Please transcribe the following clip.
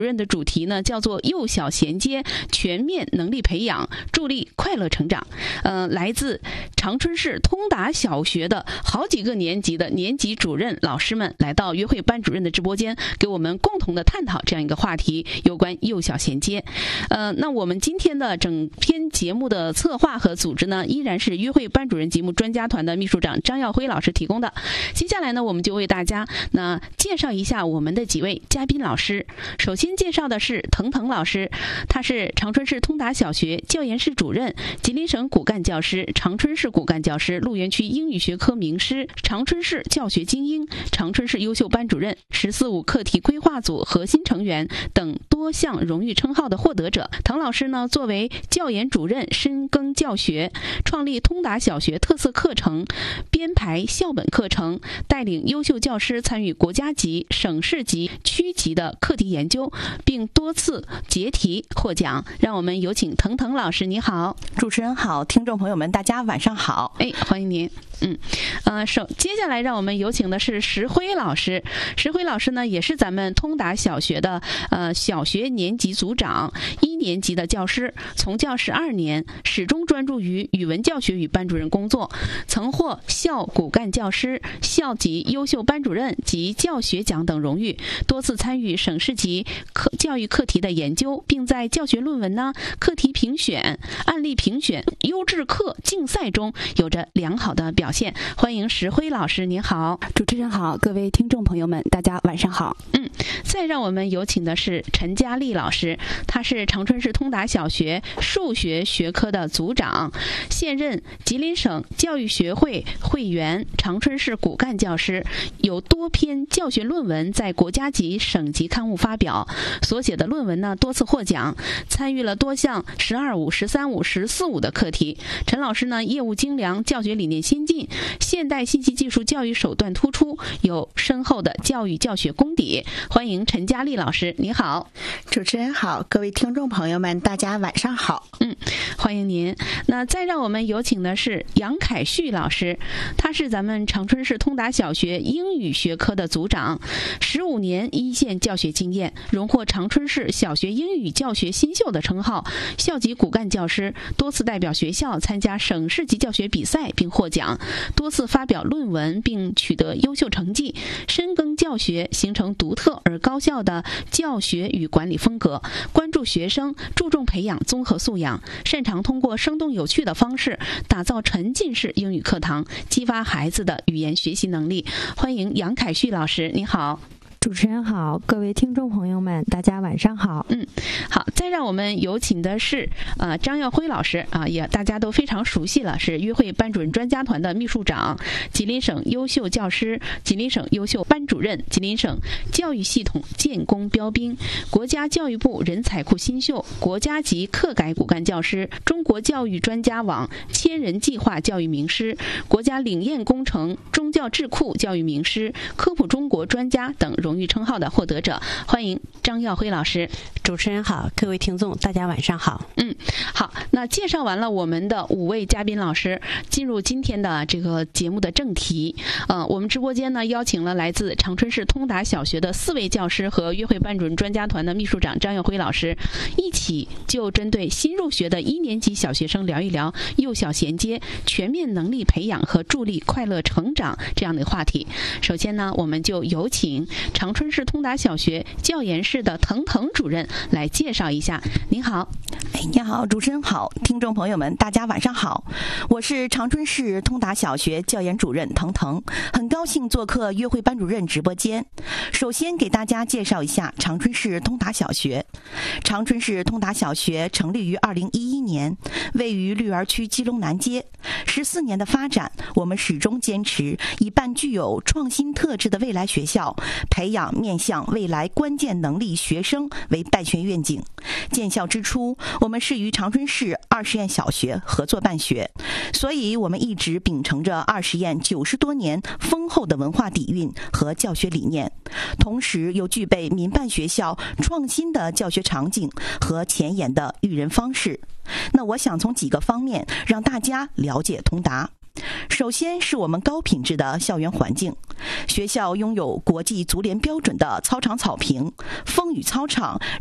任的主题呢叫做幼小衔接，全面能力培养，助力快乐成长。来自长春市通达小学的好几个年级的年级主任老师们来到约会班主任的直播间，给我们共同的探讨这样一个话题，有关幼小衔接。那我们今天的整篇节目的策划和组织呢，依然是约会班主任节目专家团的秘书长张耀辉老师提供的。接下来呢，我们就为大家介绍一下我们的几位嘉宾老师。首先介绍的是腾腾老师，他是长春市通达小学教研室主任，吉林省骨干教师，长春市骨干教师，鹿园区英语学科名师，长春市教学精英，长春市优秀班主任，“14-5”课题规划组核心成员等多项荣誉称号的获得者。滕老师呢，作为教研主任，深耕教学，创立通达小学特色课程，编排校本课程，带领优秀教师参与国家级、省市级、区级的课题研究，并多次结题获奖。让我们有请腾腾老师。你好。 主持人好，听众朋友们大家晚上好。 欢迎您。接下来让我们有请的是石辉老师。石辉老师呢，也是咱们通达小学的小学年级组长，1年级的教师，从教12年，始终专注于语文教学与班主任工作，曾获校骨干教师、校级优秀班主任及教学奖等荣誉，多次参与省市级教育课题的研究，并在教学论文课题评选、案例评选、优质课竞赛中有着良好的表现。欢迎石辉老师。您好。 主持人好，各位听众朋友们大家晚上好。 再让我们有请的是陈佳丽老师，她是长春市通达小学数学学科的组长，现任吉林省教育学会会员，长春市骨干教师，有多篇教学论文在国家级、省级刊物发表，所写的论文呢多次获奖，参与了多项12-5、13-5、14-5的课题。陈老师呢业务精良，教学理念先进，现代信息技术教育手段突出，有深厚的教育教学功底。欢迎陈佳丽老师。你好。 主持人好，各位听众朋友们大家晚上好。 欢迎您。那再让我们有请的是杨凯旭老师，他是咱们长春市通达小学英语学科的组长，15年一线教学经验，荣获长春市小学英语教学新秀的称号，校级骨干教师，多次代表学校参加省市级教学比赛并获奖，多次发表论文并取得优秀成绩，深耕教学，形成独特而高效的教学与管理风格，关注学生，注重培养综合素养，擅长通过生动有趣的方式打造沉浸式英语课堂，激发孩子的语言学习能力。欢迎杨凯旭老师。你好。 主持人好，各位听众朋友们大家晚上好。 好，再让我们有请的是张耀辉老师也大家都非常熟悉了，是约会班主任专家团的秘书长，吉林省优秀教师，吉林省优秀班主任，吉林省教育系统建功标兵，国家教育部人才库新秀，国家级课改骨干教师，中国教育专家网千人计划教育名师，国家领验工程中教智库教育名师，科普中国专家等荣誉称号的获得者。欢迎张耀辉老师。 主持人好，各位听众大家晚上好。 好，那介绍完了我们的5位嘉宾老师，进入今天的这个节目的正题。我们直播间呢邀请了来自长春市通达小学的4位教师和约会班主任专家团的秘书长张耀辉老师，一起就针对新入学的1年级小学生聊一聊幼小衔接、全面能力培养和助力快乐成长这样的话题。首先呢，我们就有请长春市通达小学教研室的腾腾主任来介绍一下。您好。 你好，主持人好，听众朋友们大家晚上好。我是长春市通达小学教研主任腾腾，很高兴做客约会班主任直播间。首先给大家介绍一下长春市通达小学。长春市通达小学成立于2011年，位于绿园区基隆南街。14年的发展，我们始终坚持以办具有创新特质的未来学校，培养面向未来关键能力学生为办学愿景。建校之初，我们是与长春市20堰小学合作办学，所以我们一直秉承着20堰90多年丰厚的文化底蕴和教学理念，同时又具备民办学校创新的教学场景和前沿的育人方式。那我想从几个方面让大家了解通达。 首先是我们高品质的校园环境，学校拥有国际足联标准的操场草坪、风雨操场，